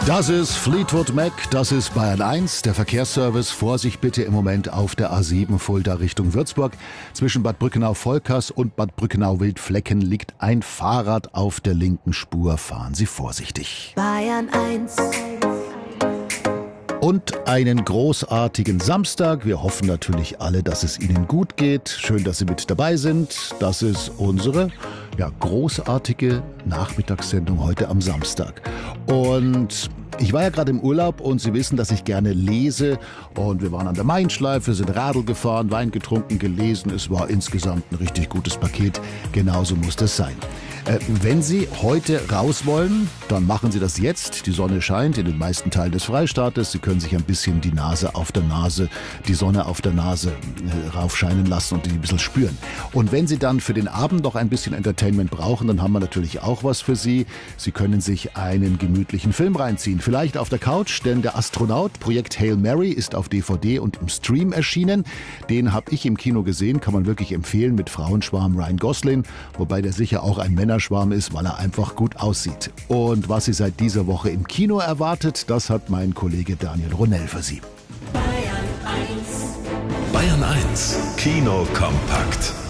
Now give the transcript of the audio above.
Das ist Fleetwood Mac, das ist Bayern 1, der Verkehrsservice. Vorsicht bitte im Moment auf der A7 Fulda Richtung Würzburg. Zwischen Bad Brückenau-Volkers und Bad Brückenau-Wildflecken liegt ein Fahrrad auf der linken Spur. Fahren Sie vorsichtig. Bayern 1. Und einen großartigen Samstag. Wir hoffen natürlich alle, dass es Ihnen gut geht. Schön, dass Sie mit dabei sind. Das ist unsere großartige Nachmittagssendung heute am Samstag. Und ich war ja gerade im Urlaub und Sie wissen, dass ich gerne lese. Und wir waren an der Main-Schleife, sind Radl gefahren, Wein getrunken, gelesen. Es war insgesamt ein richtig gutes Paket. Genauso muss das sein. Wenn Sie heute raus wollen, dann machen Sie das jetzt. Die Sonne scheint in den meisten Teilen des Freistaates. Sie können sich ein bisschen die Sonne auf der Nase raufscheinen lassen und die ein bisschen spüren. Und wenn Sie dann für den Abend noch ein bisschen Entertainment brauchen, dann haben wir natürlich auch was für Sie. Sie können sich einen gemütlichen Film reinziehen. Vielleicht auf der Couch, denn der Astronaut, Projekt Hail Mary, ist auf DVD und im Stream erschienen. Den habe ich im Kino gesehen, kann man wirklich empfehlen, mit Frauenschwarm Ryan Gosling, wobei der sicher auch ein Männerschwarm ist, weil er einfach gut aussieht. Und was Sie seit dieser Woche im Kino erwartet, das hat mein Kollege Daniel Ronell für Sie. Bayern 1. Bayern 1 Kino kompakt.